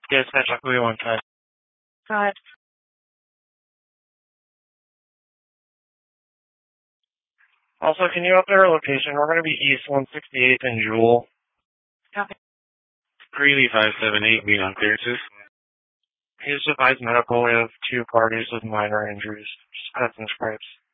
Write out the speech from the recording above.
Dispatch Equity 15. Go ahead. Also, can you update our location? We're going to be East 168th and Jewel. Copy. Greeley 578, being on clearances. He's advised medical. We have 2 parties with minor injuries. Just cuts and scrapes.